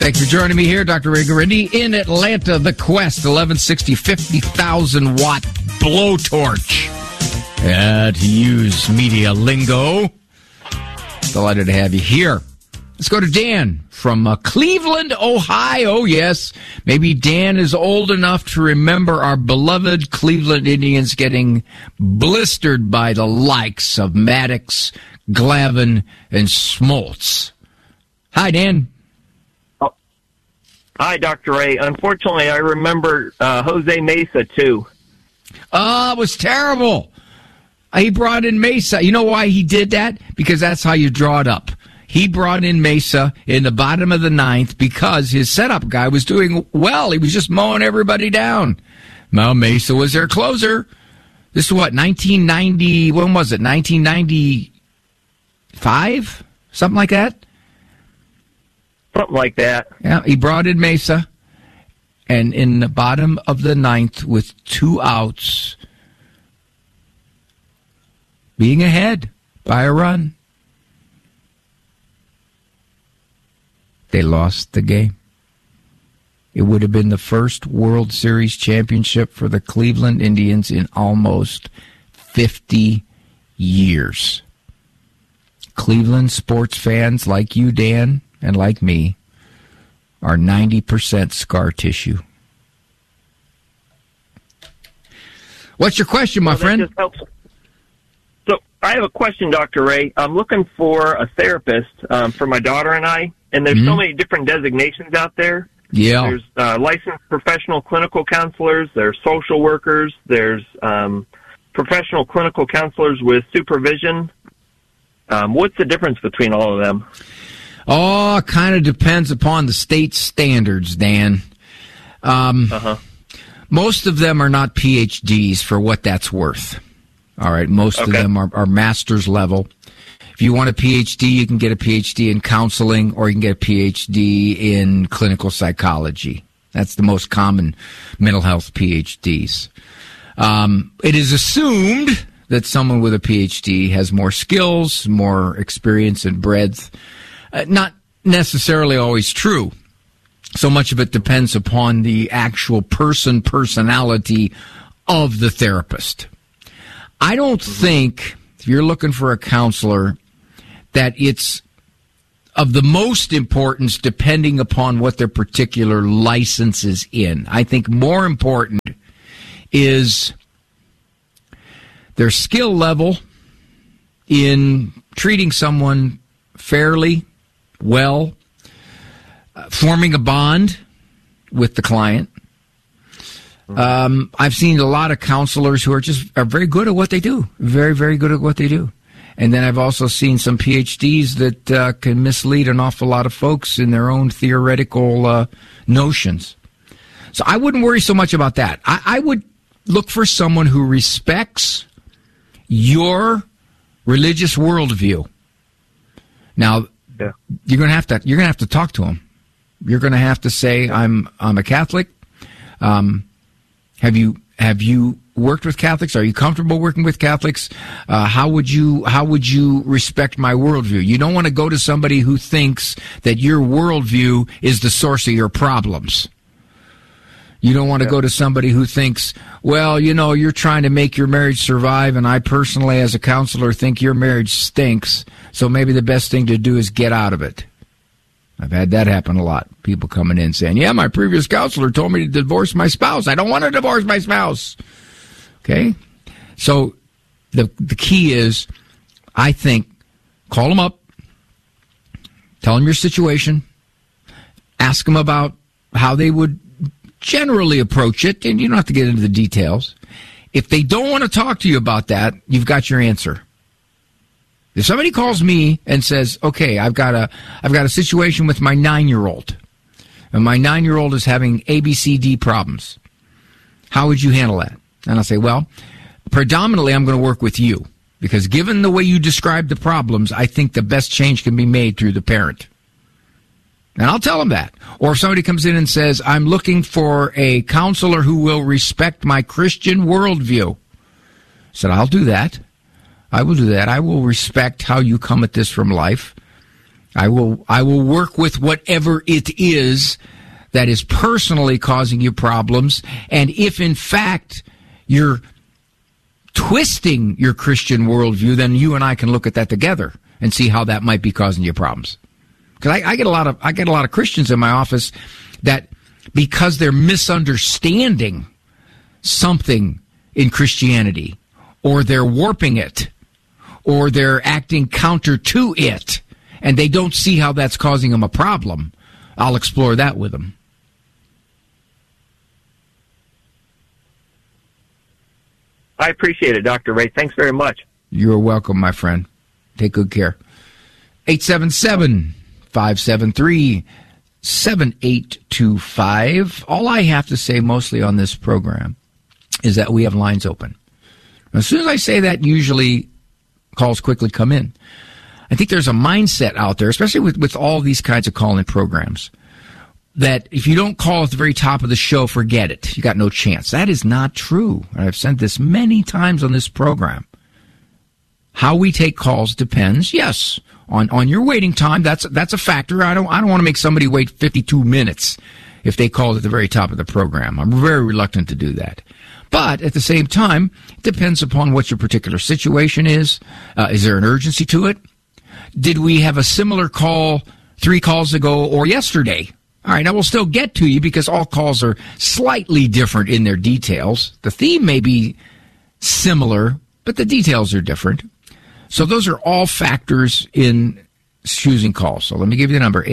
Thanks for joining me here, Dr. Ray Guarendi, in Atlanta. The Quest 1160 50,000 watt blowtorch at Hughes Media Lingo. Delighted to have you here. Let's go to Dan from Cleveland, Ohio. Yes, maybe Dan is old enough to remember our beloved Cleveland Indians getting blistered by the likes of Maddox, Glavine, and Smoltz. Hi, Dan. Hi, Dr. Ray. Unfortunately, I remember Jose Mesa, too. Oh, it was terrible. He brought in Mesa. You know why he did that? Because that's how you draw it up. He brought in Mesa in the bottom of the ninth because his setup guy was doing well. He was just mowing everybody down. Well, Mesa was their closer. This is what, 1990, when was it? 1995? Something like that? Something like that. Yeah, he brought in Mesa, and in the bottom of the ninth with 2 outs, being ahead by a run, they lost the game. It would have been the first World Series championship for the Cleveland Indians in almost 50 years. Cleveland sports fans like you, Dan, and like me, are 90% scar tissue. What's your question, my friend? Just helps. So I have a question, Dr. Ray. I'm looking for a therapist for my daughter and I, and there's so many different designations out there. Yeah. There's licensed professional clinical counselors, there's social workers, there's professional clinical counselors with supervision. What's the difference between all of them? Oh, it kind of depends upon the state standards, Dan. Most of them are not PhDs for what that's worth. All right, most of them are master's level. If you want a PhD, you can get a PhD in counseling or you can get a PhD in clinical psychology. That's the most common mental health PhDs. It is assumed that someone with a PhD has more skills, more experience and breadth. Not necessarily always true. So much of it depends upon the actual personality of the therapist. I don't think, if you're looking for a counselor, that it's of the most importance depending upon what their particular license is in. I think more important is their skill level in treating someone fairly, well, forming a bond with the client. I've seen a lot of counselors who are very good at what they do. Very, very good at what they do. And then I've also seen some PhDs that can mislead an awful lot of folks in their own theoretical notions. So I wouldn't worry so much about that. I would look for someone who respects your religious worldview. Now, you're gonna have to talk to them. You're gonna have to say, I'm a Catholic. Have you worked with Catholics? Are you comfortable working with Catholics? How would you respect my worldview? You don't want to go to somebody who thinks that your worldview is the source of your problems. You don't want to go to somebody who thinks, well, you're trying to make your marriage survive, and I personally, as a counselor, think your marriage stinks, so maybe the best thing to do is get out of it. I've had that happen a lot. People coming in saying, yeah, my previous counselor told me to divorce my spouse. I don't want to divorce my spouse. Okay? So the key is, I think, call them up, tell them your situation, ask them about how they would generally approach it, and you don't have to get into the details. If they don't want to talk to you about that, you've got your answer. If somebody calls me and says, okay, I've got a situation with my 9-year-old, and my 9-year-old is having ABCD problems, how would you handle that? And I'll say, well, predominantly I'm going to work with you, because given the way you describe the problems, I think the best change can be made through the parent. And I'll tell them that. Or if somebody comes in and says, I'm looking for a counselor who will respect my Christian worldview, I said, I'll do that. I will do that. I will respect how you come at this from life. I will work with whatever it is that is personally causing you problems. And if in fact you're twisting your Christian worldview, then you and I can look at that together and see how that might be causing you problems. Because I get a lot of Christians in my office that, because they're misunderstanding something in Christianity, or they're warping it, or they're acting counter to it, and they don't see how that's causing them a problem, I'll explore that with them. I appreciate it, Dr. Ray. Thanks very much. You're welcome, my friend. Take good care. 877-573-7825. All I have to say mostly on this program is that we have lines open. As soon as I say that, usually calls quickly come in. I think there's a mindset out there, especially with all these kinds of call-in programs, that if you don't call at the very top of the show, forget it. You got no chance. That is not true. I've said this many times on this program. How we take calls depends, yes, on your waiting time. That's a factor. I don't want to make somebody wait 52 minutes if they called at the very top of the program. I'm very reluctant to do that. But at the same time, it depends upon what your particular situation is. Is there an urgency to it? Did we have a similar call 3 calls ago or yesterday? All right, now we'll still get to you because all calls are slightly different in their details. The theme may be similar, but the details are different. So those are all factors in choosing calls. So let me give you the number,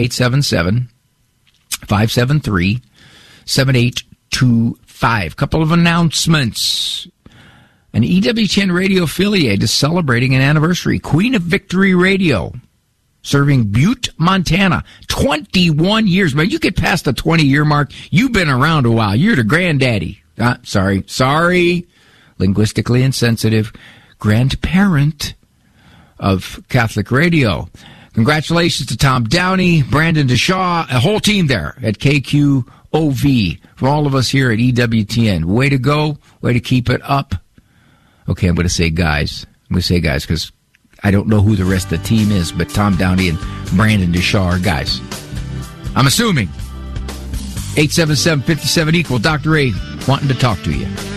877-573-7825. Couple of announcements. An EWTN radio affiliate is celebrating an anniversary. Queen of Victory Radio, serving Butte, Montana. 21 years. Man, you get past the 20-year mark. You've been around a while. You're the granddaddy. Sorry. Linguistically insensitive. Grandparent of Catholic radio. Congratulations to Tom Downey, Brandon DeShaw, a whole team there at KQOV. For all of us here at EWTN. Way to go. Way to keep it up. Okay, I'm going to say guys. Because I don't know who the rest of the team is, but Tom Downey and Brandon DeShaw are guys. I'm assuming. 877-57 equal. Dr. A wanting to talk to you.